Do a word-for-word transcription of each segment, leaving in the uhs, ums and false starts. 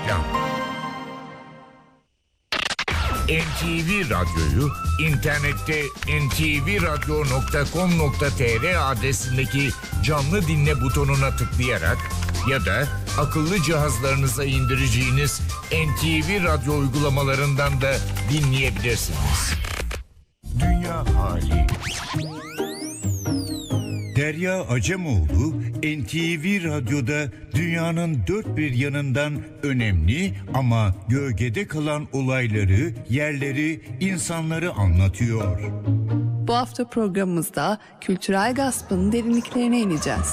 Reklam. N T V Radyo'yu internette en te ve radyo nokta com nokta te er adresindeki canlı dinle butonuna tıklayarak ya da akıllı cihazlarınıza indireceğiniz N T V Radyo uygulamalarından da dinleyebilirsiniz. Dünya hali. Derya Acemoğlu, N T V Radyo'da dünyanın dört bir yanından önemli ama gölgede kalan olayları, yerleri, insanları anlatıyor. Bu hafta programımızda kültürel gaspın derinliklerine ineceğiz.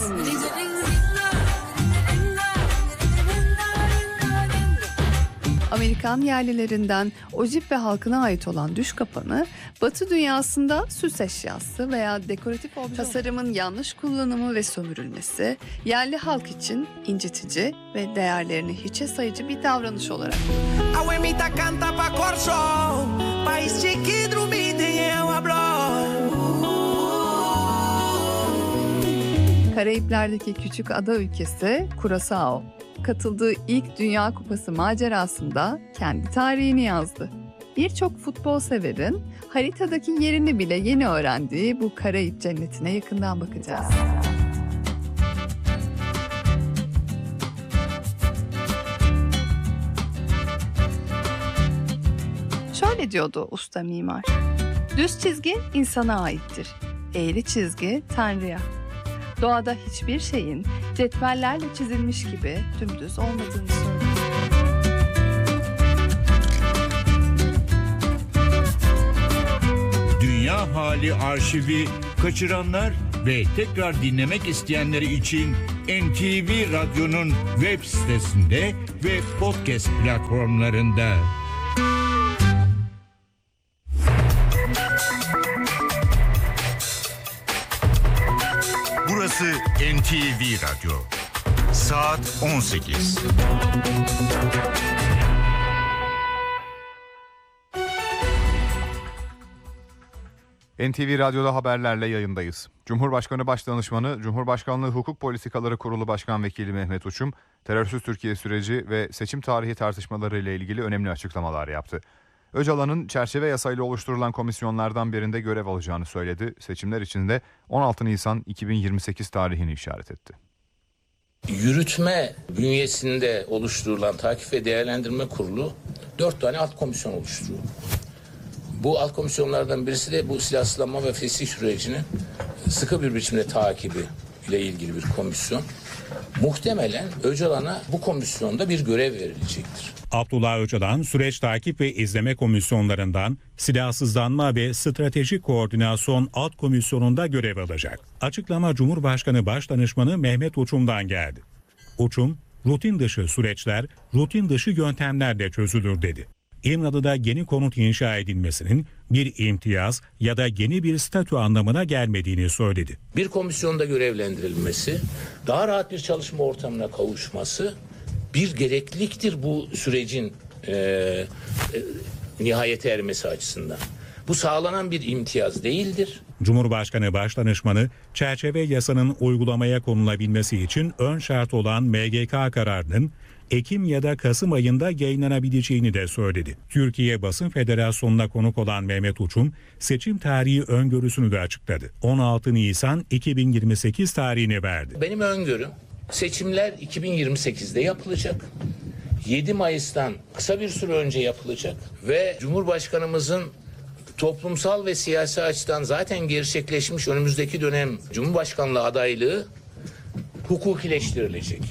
Amerikan yerlilerinden Ojibwe halkına ait olan düş kapanı, Batı dünyasında süs eşyası veya dekoratif obje tasarımın yanlış kullanımı ve sömürülmesi, yerli halk için incitici ve değerlerini hiçe sayıcı bir davranış olarak. Karayipler'deki küçük ada ülkesi Curaçao, katıldığı ilk Dünya Kupası macerasında kendi tarihini yazdı. Birçok futbol severin haritadaki yerini bile yeni öğrendiği bu Karayip cennetine yakından bakacağız. Şöyle diyordu usta mimar: düz çizgi insana aittir, eğri çizgi Tanrı'ya. Doğada hiçbir şeyin cetvellerle çizilmiş gibi dümdüz olmadığını söylüyor. Dünya Hali arşivi kaçıranlar ve tekrar dinlemek isteyenleri için N T V Radyo'nun web sitesinde ve podcast platformlarında. Burası N T V Radyo. Saat on sekiz. N T V Radyo'da haberlerle yayındayız. Cumhurbaşkanı Başdanışmanı, Cumhurbaşkanlığı Hukuk Politikaları Kurulu Başkan Vekili Mehmet Uçum, terörsüz Türkiye süreci ve seçim tarihi tartışmaları ile ilgili önemli açıklamalar yaptı. Öcalan'ın çerçeve yasayla oluşturulan komisyonlardan birinde görev alacağını söyledi. Seçimler için de on altı Nisan iki bin yirmi sekiz tarihini işaret etti. Yürütme bünyesinde oluşturulan Takip ve Değerlendirme Kurulu dört tane alt komisyon oluşturuyor. Bu alt komisyonlardan birisi de bu silahsızlanma ve fesih sürecinin sıkı bir biçimde takibi ile ilgili bir komisyon. Muhtemelen Öcalan'a bu komisyonda bir görev verilecektir. Abdullah Öcalan, süreç takip ve izleme komisyonlarından silahsızlanma ve stratejik koordinasyon alt komisyonunda görev alacak. Açıklama Cumhurbaşkanı Başdanışmanı Mehmet Uçum'dan geldi. Uçum, rutin dışı süreçler, rutin dışı yöntemlerle çözülür dedi. İmralı'da yeni konut inşa edilmesinin bir imtiyaz ya da yeni bir statü anlamına gelmediğini söyledi. Bir komisyonda görevlendirilmesi, daha rahat bir çalışma ortamına kavuşması bir gerekliliktir bu sürecin e, e, nihayete ermesi açısından. Bu sağlanan bir imtiyaz değildir. Cumhurbaşkanı Başdanışmanı, çerçeve yasanın uygulamaya konulabilmesi için ön şart olan M G K kararının Ekim ya da Kasım ayında yayınlanabileceğini de söyledi. Türkiye Basın Federasyonu'na konuk olan Mehmet Uçum, seçim tarihi öngörüsünü de açıkladı. on altı Nisan iki bin yirmi sekiz tarihini verdi. Benim öngörüm seçimler iki bin yirmi sekizde yapılacak. yedi Mayıs'tan kısa bir süre önce yapılacak ve Cumhurbaşkanımızın toplumsal ve siyasi açıdan zaten gerçekleşmiş önümüzdeki dönem Cumhurbaşkanlığı adaylığı hukukileştirilecek.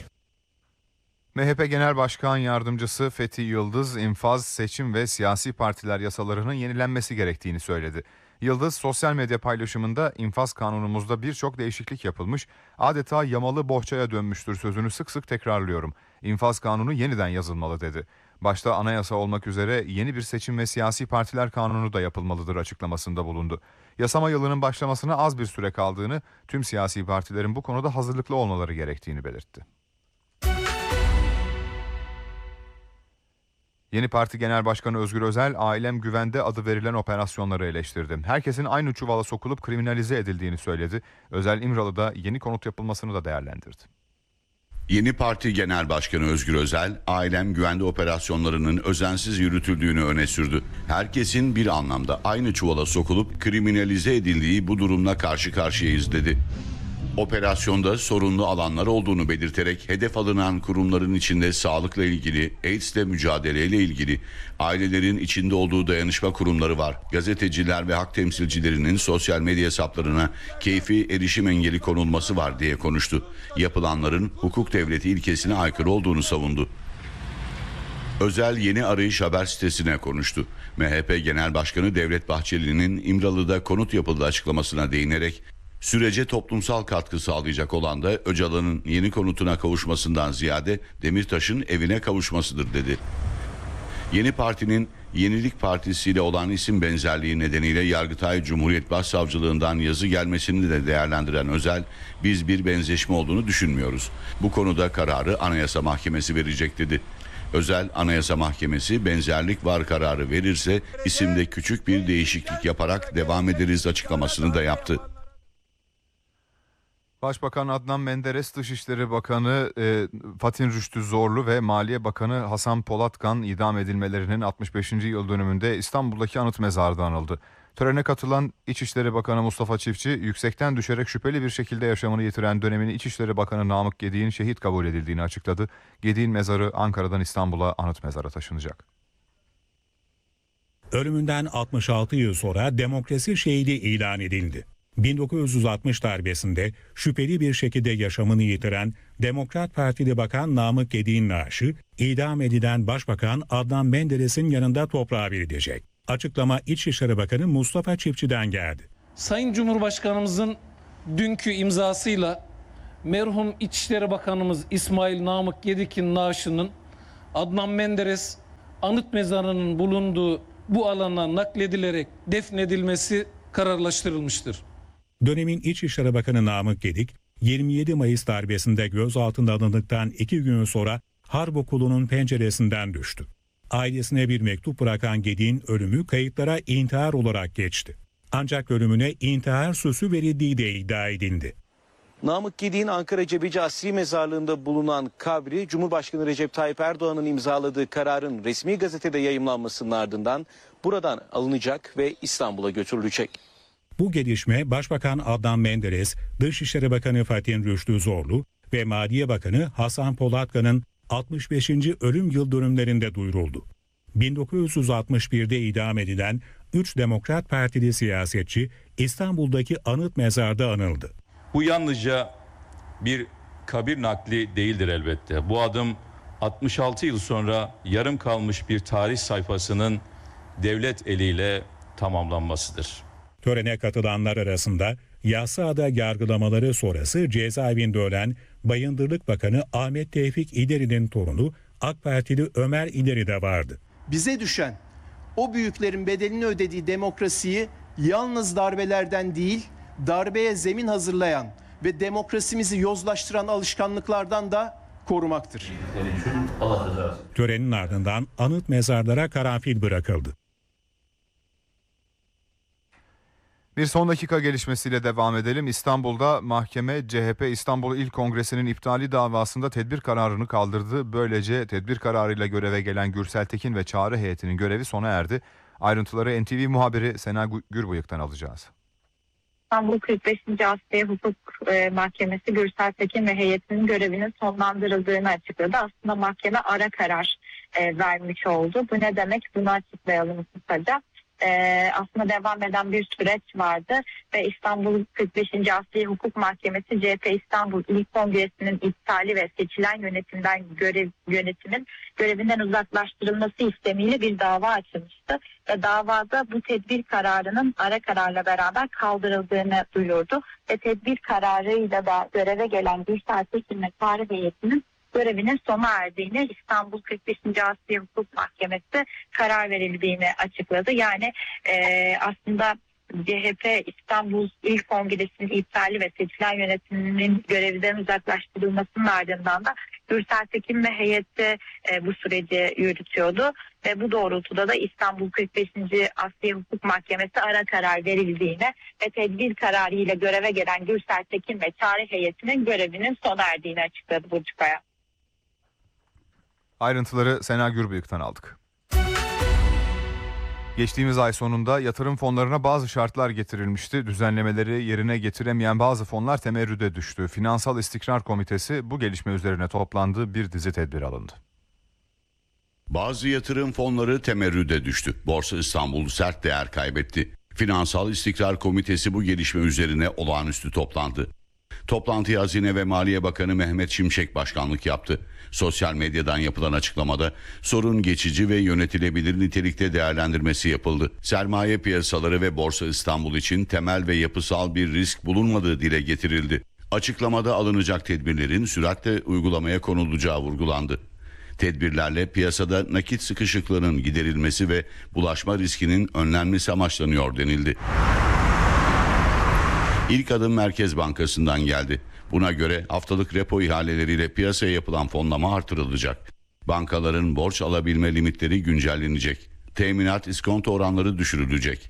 M H P Genel Başkan Yardımcısı Fethi Yıldız, infaz, seçim ve siyasi partiler yasalarının yenilenmesi gerektiğini söyledi. Yıldız, sosyal medya paylaşımında infaz kanunumuzda birçok değişiklik yapılmış, adeta yamalı bohçaya dönmüştür sözünü sık sık tekrarlıyorum. İnfaz kanunu yeniden yazılmalı dedi. Başta anayasa olmak üzere yeni bir seçim ve siyasi partiler kanunu da yapılmalıdır açıklamasında bulundu. Yasama yılının başlamasına az bir süre kaldığını, tüm siyasi partilerin bu konuda hazırlıklı olmaları gerektiğini belirtti. Yeni Parti Genel Başkanı Özgür Özel, "Ailem güvende" adı verilen operasyonları eleştirdi. Herkesin aynı çuvala sokulup kriminalize edildiğini söyledi. Özel, İmralı'da yeni konut yapılmasını da değerlendirdi. Yeni Parti Genel Başkanı Özgür Özel, ailem güvende operasyonlarının özensiz yürütüldüğünü öne sürdü. Herkesin bir anlamda aynı çuvala sokulup kriminalize edildiği bu durumla karşı karşıyayız dedi. Operasyonda sorunlu alanlar olduğunu belirterek hedef alınan kurumların içinde sağlıkla ilgili, AIDS'le mücadeleyle ilgili, ailelerin içinde olduğu dayanışma kurumları var. Gazeteciler ve hak temsilcilerinin sosyal medya hesaplarına keyfi erişim engeli konulması var diye konuştu. Yapılanların hukuk devleti ilkesine aykırı olduğunu savundu. Özel Yeni Arayış haber sitesine konuştu. M H P Genel Başkanı Devlet Bahçeli'nin İmralı'da konut yapıldı açıklamasına değinerek, sürece toplumsal katkı sağlayacak olan da Öcalan'ın yeni konutuna kavuşmasından ziyade Demirtaş'ın evine kavuşmasıdır dedi. Yeni Parti'nin Yenilik Partisi ile olan isim benzerliği nedeniyle Yargıtay Cumhuriyet Başsavcılığından yazı gelmesini de değerlendiren Özel, biz bir benzeşme olduğunu düşünmüyoruz. Bu konuda kararı Anayasa Mahkemesi verecek dedi. Özel, Anayasa Mahkemesi benzerlik var kararı verirse isimde küçük bir değişiklik yaparak devam ederiz açıklamasını da yaptı. Başbakan Adnan Menderes, Dışişleri Bakanı e, Fatih Rüştü Zorlu ve Maliye Bakanı Hasan Polatkan idam edilmelerinin altmış beşinci yıl dönümünde İstanbul'daki anıt mezarda anıldı. Törene katılan İçişleri Bakanı Mustafa Çiftçi, yüksekten düşerek şüpheli bir şekilde yaşamını yitiren dönemin İçişleri Bakanı Namık Gedik'in şehit kabul edildiğini açıkladı. Gedik'in mezarı Ankara'dan İstanbul'a anıt mezara taşınacak. Ölümünden altmış altı yıl sonra demokrasi şehidi ilan edildi. bin dokuz yüz altmış darbesinde şüpheli bir şekilde yaşamını yitiren Demokrat Partili Bakan Namık Gedik'in naaşı idam edilen Başbakan Adnan Menderes'in yanında toprağa verilecek. Açıklama İçişleri Bakanı Mustafa Çiftçi'den geldi. Sayın Cumhurbaşkanımızın dünkü imzasıyla merhum İçişleri Bakanımız İsmail Namık Gedik'in naaşının Adnan Menderes anıt mezarının bulunduğu bu alana nakledilerek defnedilmesi kararlaştırılmıştır. Dönemin İçişleri Bakanı Namık Gedik, yirmi yedi Mayıs darbesinde gözaltına alındıktan iki gün sonra Harp Okulu'nun penceresinden düştü. Ailesine bir mektup bırakan Gedik'in ölümü kayıtlara intihar olarak geçti. Ancak ölümüne intihar süsü verildiği de iddia edildi. Namık Gedik'in Ankara Cebeci Asri Mezarlığı'nda bulunan kabri, Cumhurbaşkanı Recep Tayyip Erdoğan'ın imzaladığı kararın resmi gazetede yayımlanmasının ardından buradan alınacak ve İstanbul'a götürülecek. Bu gelişme Başbakan Adnan Menderes, Dışişleri Bakanı Fatih Rüştü Zorlu ve Maliye Bakanı Hasan Polatkan'ın altmış beşinci ölüm yıl dönümlerinde duyuruldu. bin dokuz yüz altmış birde idam edilen üç Demokrat Partili siyasetçi İstanbul'daki anıt mezarda anıldı. Bu yalnızca bir kabir nakli değildir elbette. Bu adım altmış altı yıl sonra yarım kalmış bir tarih sayfasının devlet eliyle tamamlanmasıdır. Törene katılanlar arasında Yassıada yargılamaları sonrası cezaevinde ölen Bayındırlık Bakanı Ahmet Tevfik İleri'nin torunu AK Partili Ömer İleri de vardı. Bize düşen o büyüklerin bedelini ödediği demokrasiyi yalnız darbelerden değil, darbeye zemin hazırlayan ve demokrasimizi yozlaştıran alışkanlıklardan da korumaktır. Törenin ardından anıt mezarlara karanfil bırakıldı. Bir son dakika gelişmesiyle devam edelim. İstanbul'da mahkeme C H P İstanbul İl Kongresi'nin iptali davasında tedbir kararını kaldırdı. Böylece tedbir kararıyla göreve gelen Gürsel Tekin ve çağrı heyetinin görevi sona erdi. Ayrıntıları N T V muhabiri Sena Gürbıyık'tan alacağız. İstanbul kırk beşinci Asliye Hukuk e, Mahkemesi Gürsel Tekin ve heyetinin görevinin sonlandırıldığını açıkladı. Aslında mahkeme ara karar e, vermiş oldu. Bu ne demek? Bunu açıklayalım kısaca. Ee, aslında devam eden bir süreç vardı ve İstanbul kırk beşinci Asliye Hukuk Mahkemesi C H P İstanbul İl Kongresi'nin iptali ve seçilen yönetimden görev yönetimin görevinden uzaklaştırılması istemiyle bir dava açılmıştı ve davada bu tedbir kararının ara kararla beraber kaldırıldığını duyurdu ve tedbir kararıyla da göreve gelen Gürsel Tekin ve çağrı heyetinin görevinin sona erdiğini İstanbul kırk beşinci Asliye Hukuk Mahkemesi karar verildiğini açıkladı. Yani e, aslında C H P İstanbul İl Kongresi'nin iptali ve seçilen yönetiminin görevinden uzaklaştırılmasının ardından da Gürsel Tekin ve heyette e, bu süreci yürütüyordu. Ve bu doğrultuda da İstanbul kırk beşinci Asliye Hukuk Mahkemesi ara karar verildiğine ve tedbir kararıyla göreve gelen Gürsel Tekin ve çağrı heyetinin görevinin sona erdiğini açıkladı Burcu Kaya. Ayrıntıları Sena Gürbüyük'ten aldık. Geçtiğimiz ay sonunda yatırım fonlarına bazı şartlar getirilmişti. Düzenlemeleri yerine getiremeyen bazı fonlar temerrüde düştü. Finansal İstikrar Komitesi bu gelişme üzerine toplandı, bir dizi tedbir alındı. Bazı yatırım fonları temerrüde düştü. Borsa İstanbul sert değer kaybetti. Finansal İstikrar Komitesi bu gelişme üzerine olağanüstü toplandı. Toplantıya Hazine ve Maliye Bakanı Mehmet Şimşek başkanlık yaptı. Sosyal medyadan yapılan açıklamada sorun geçici ve yönetilebilir nitelikte değerlendirmesi yapıldı. Sermaye piyasaları ve Borsa İstanbul için temel ve yapısal bir risk bulunmadığı dile getirildi. Açıklamada alınacak tedbirlerin süratle uygulamaya konulacağı vurgulandı. Tedbirlerle piyasada nakit sıkışıklığının giderilmesi ve bulaşma riskinin önlenmesi amaçlanıyor denildi. İlk adım Merkez Bankası'ndan geldi. Buna göre haftalık repo ihaleleriyle piyasaya yapılan fonlama artırılacak. Bankaların borç alabilme limitleri güncellenecek. Teminat iskonto oranları düşürülecek.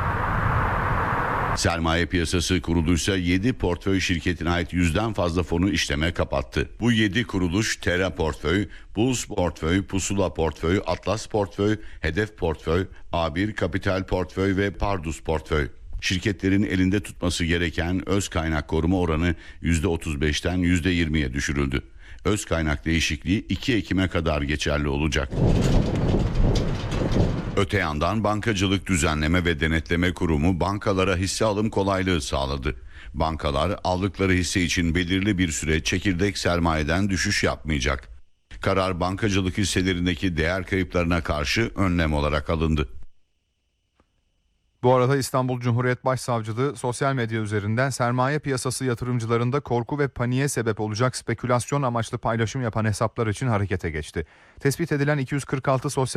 Sermaye Piyasası Kuruluysa yedi portföy şirketine ait yüzden fazla fonu işleme kapattı. Bu yedi kuruluş Terra Portföy, Bulls Portföy, Pusula Portföy, Atlas Portföy, Hedef Portföy, A bir Kapital Portföy ve Pardus Portföy. Şirketlerin elinde tutması gereken öz kaynak koruma oranı yüzde otuz beşten yüzde yirmiye düşürüldü. Öz kaynak değişikliği iki Ekim'e kadar geçerli olacak. Öte yandan Bankacılık Düzenleme ve Denetleme Kurumu bankalara hisse alım kolaylığı sağladı. Bankalar aldıkları hisse için belirli bir süre çekirdek sermayeden düşüş yapmayacak. Karar bankacılık hisselerindeki değer kayıplarına karşı önlem olarak alındı. Bu arada İstanbul Cumhuriyet Başsavcılığı sosyal medya üzerinden sermaye piyasası yatırımcılarında korku ve paniğe sebep olacak spekülasyon amaçlı paylaşım yapan hesaplar için harekete geçti. Tespit edilen iki yüz kırk altı sosyal